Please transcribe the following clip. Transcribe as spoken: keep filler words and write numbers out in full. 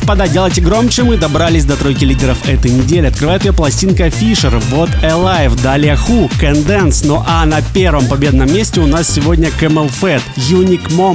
господа, делайте громче, мы добрались до тройки лидеров этой недели. Открывает ее пластинка Fisher, вот Alive, далее Who, Can Dance. Ну а на первом победном месте у нас сегодня Camel Fat, Unique Moment.